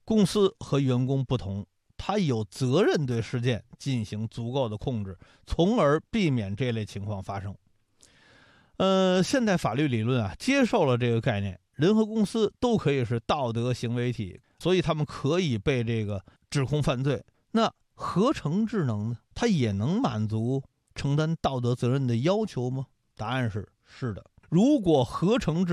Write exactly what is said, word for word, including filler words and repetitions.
公司和员工不同，他有责任对事件进行足够的控制，从而避免这类情况发生。呃，现代法律理论啊，接受了这个概念，人和公司都可以是道德行为体，所以他们可以被这个指控犯罪。那合成智能呢？它也能满足承担道德责任的要求吗？答案是是的。如果合成智